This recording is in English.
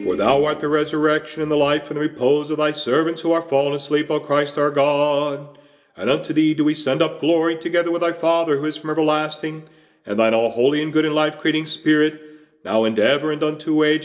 For thou art the resurrection and the life and the repose of thy servants who are fallen asleep, O Christ our God. And unto thee do we send up glory together with thy Father who is from everlasting, and thine all holy and good and life-creating Spirit, now and ever and unto age